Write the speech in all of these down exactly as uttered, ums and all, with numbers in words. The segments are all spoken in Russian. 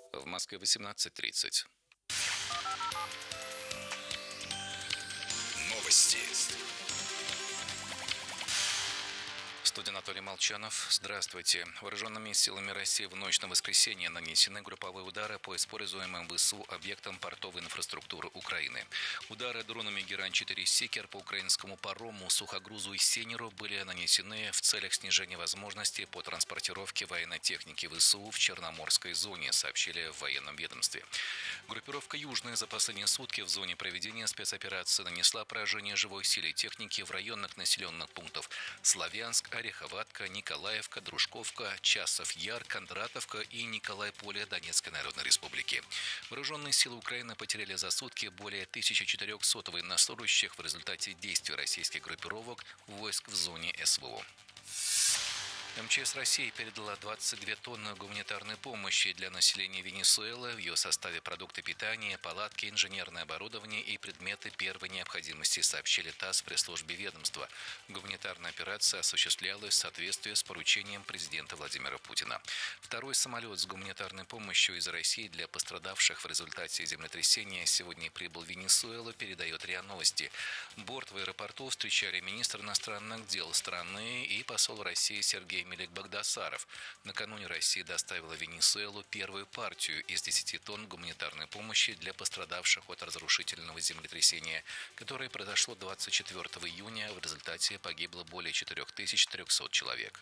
В Москве восемнадцать тридцать. Новости. В студии Анатолий Молчанов. Здравствуйте. Вооруженными силами России в ночь на воскресенье нанесены групповые удары по используемым в ВСУ объектам портовой инфраструктуры Украины. Удары дронами Герань четыре Секер по украинскому парому, сухогрузу и Сенеру были нанесены в целях снижения возможностей по транспортировке военной техники ВСУ в Черноморской зоне, сообщили в военном ведомстве. Группировка «Южная» за последние сутки в зоне проведения спецоперации нанесла поражение живой силе техники в районах населенных пунктов Славянск, Ореховатка, Николаевка, Дружковка, Часов-Яр, Кондратовка и Николай-Поле Донецкой Народной Республики. Вооруженные силы Украины потеряли за сутки более тысячи четырехсот военнослужащих в результате действий российских группировок войск в зоне СВО. МЧС России передала двадцать две тонны гуманитарной помощи для населения Венесуэлы. В ее составе продукты питания, палатки, инженерное оборудование и предметы первой необходимости, сообщили ТАСС в пресс-службе ведомства. Гуманитарная операция осуществлялась в соответствии с поручением президента Владимира Путина. Второй самолет с гуманитарной помощью из России для пострадавших в результате землетрясения сегодня прибыл в Венесуэлу, передает РИА Новости. Борт в аэропорту встречали министр иностранных дел страны и посол России Сергей Мелик Багдасаров. Накануне Россия доставила в Венесуэлу первую партию из десяти тонн гуманитарной помощи для пострадавших от разрушительного землетрясения, которое произошло двадцать четвёртого июня. В результате погибло более четырех тысяч трехсот человек.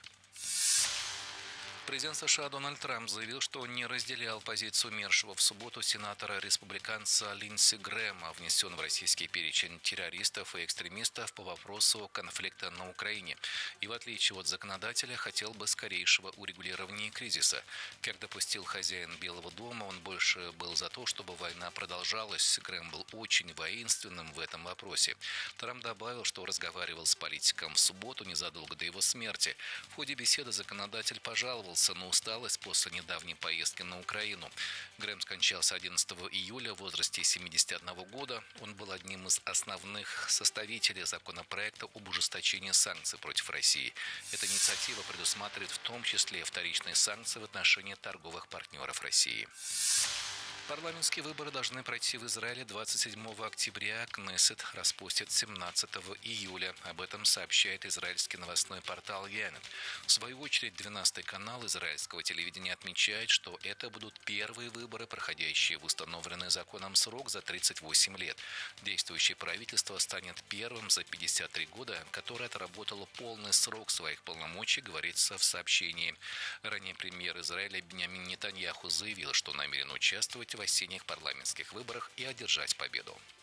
Президент США Дональд Трамп заявил, что не разделял позицию умершего в субботу сенатора-республиканца Линдси Грэма, внесен в российский перечень террористов и экстремистов по вопросу конфликта на Украине. И в отличие от законодателя, хотел бы скорейшего урегулирования кризиса. Как допустил хозяин Белого дома, он больше был за то, чтобы война продолжалась. Грэм был очень воинственным в этом вопросе. Трамп добавил, что разговаривал с политиком в субботу незадолго до его смерти. В ходе беседы законодатель пожаловался на усталость после недавней поездки на Украину. Грэм скончался одиннадцатого июля в возрасте семидесяти одного года. Он был одним из основных составителей законопроекта об ужесточении санкций против России. Эта инициатива предусматривает в том числе вторичные санкции в отношении торговых партнеров России. Парламентские выборы должны пройти в Израиле двадцать седьмого октября. Кнессет распустят семнадцатого июля. Об этом сообщает израильский новостной портал Янет. В свою очередь, двенадцатый канал израильского телевидения отмечает, что это будут первые выборы, проходящие в установленный законом срок за тридцать восемь лет. Действующее правительство станет первым за пятьдесят три года, которое отработало полный срок своих полномочий, говорится в сообщении. Ранее премьер Израиля Биньямин Нетаньяху заявил, что намерен участвовать в осенних парламентских выборах и одержать победу.